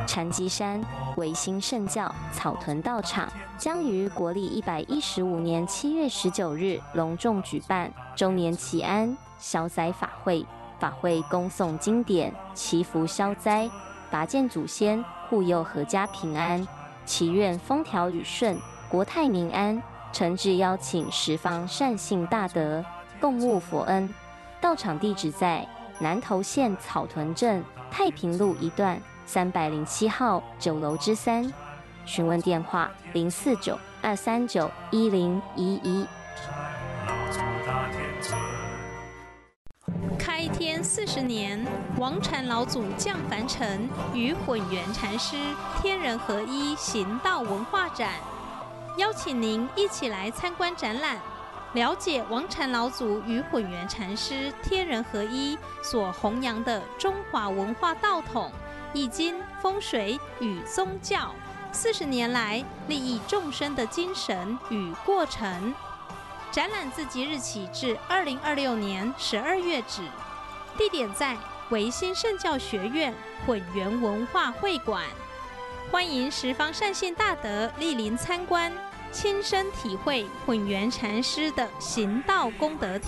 禅机山维新圣教草屯道场将于国历115年7月19日隆重举办周年祈安消灾法会。法会恭诵经典，祈福消灾，拔见祖先，护佑阖家平安，祈愿风调雨顺，国泰民安。诚挚邀请十方善信大德共沐佛恩。道场地址在南投县草屯镇太平路1段307号9楼之3，询问电话049-239-1011。 开天40年，王禅老祖降凡尘，与混元禅师天人合一行道文化展，邀请您一起来参观展览，了解王禅老祖与混元禅师天人合一所弘扬的中华文化道统、易经、风水与宗教40年来利益众生的精神与过程。展览自即日起至2026年12月止，地点在维新圣教学院混元文化会馆，欢迎十方善信大德莅临参观，亲身体会混元禅师的行道功德体。